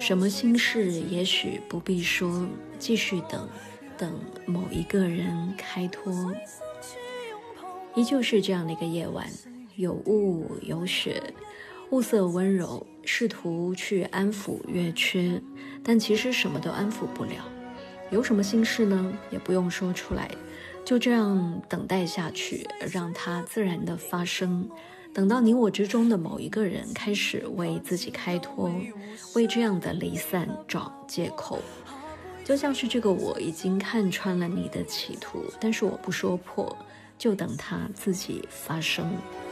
什么心事也许不必说，继续等某一个人开脱。依旧是这样的一个夜晚，有雾有雪，雾色温柔，试图去安抚月缺，但其实什么都安抚不了。有什么心事呢？也不用说出来，就这样等待下去，让它自然的发生。等到你我之中的某一个人开始为自己开脱，为这样的离散找借口。就像是这个我已经看穿了你的企图，但是我不说破，就等它自己发生。